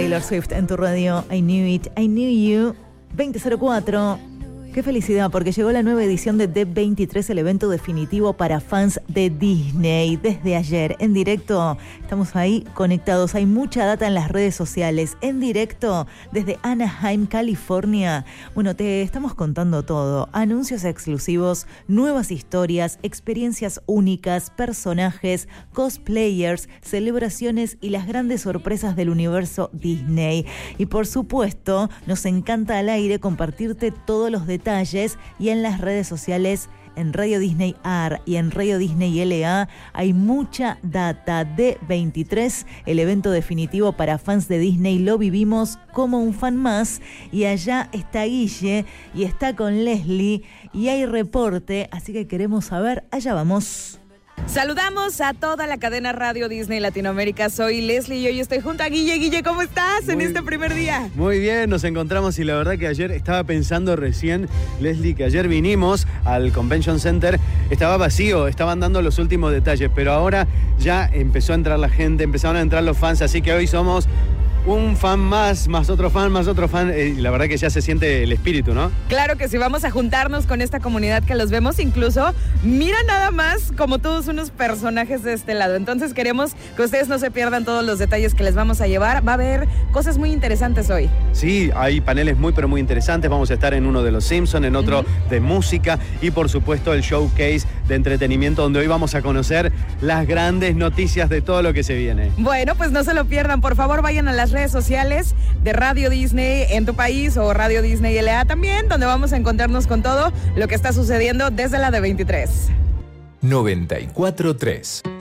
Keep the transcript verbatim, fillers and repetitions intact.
Taylor Swift en tu radio. I Knew It, I Knew You. veinte cero cuatro. Qué felicidad, porque llegó la nueva edición de D veintitrés, el evento definitivo para fans de Disney. Desde ayer, en directo, estamos ahí conectados. Hay mucha data en las redes sociales. En directo, desde Anaheim, California. Bueno, te estamos contando todo. Anuncios exclusivos, nuevas historias, experiencias únicas, personajes, cosplayers, celebraciones y las grandes sorpresas del universo Disney. Y por supuesto, nos encanta al aire compartirte todos los detalles detalles y en las redes sociales, en Radio Disney A R y en Radio Disney L A hay mucha data. D veintitrés, el evento definitivo para fans de Disney, lo vivimos como un fan más. Y allá está Guille y está con Leslie y hay reporte, así que queremos saber, allá vamos. Saludamos a toda la cadena Radio Disney Latinoamérica. Soy Leslie y hoy estoy junto a Guille. Guille, ¿cómo estás muy, en este primer día? Muy bien, nos encontramos y la verdad que ayer estaba pensando recién, Leslie, que ayer vinimos al Convention Center, estaba vacío, estaban dando los últimos detalles, pero ahora ya empezó a entrar la gente, empezaron a entrar los fans, así que hoy somos un fan más, más otro fan, más otro fan, y la verdad que ya se siente el espíritu, ¿no? Claro que sí, vamos a juntarnos con esta comunidad que los vemos, incluso, mira nada más como todos unos personajes de este lado. Entonces queremos que ustedes no se pierdan todos los detalles que les vamos a llevar. Va a haber cosas muy interesantes hoy. Sí, hay paneles muy pero muy interesantes. Vamos a estar en uno de los Simpsons, en otro uh-huh. de música y por supuesto el showcase de entretenimiento, donde hoy vamos a conocer las grandes noticias de todo lo que se viene. Bueno, pues no se lo pierdan, por favor vayan a las redes sociales de Radio Disney en tu país o Radio Disney L A también, donde vamos a encontrarnos con todo lo que está sucediendo desde la D veintitrés. noventa y cuatro punto tres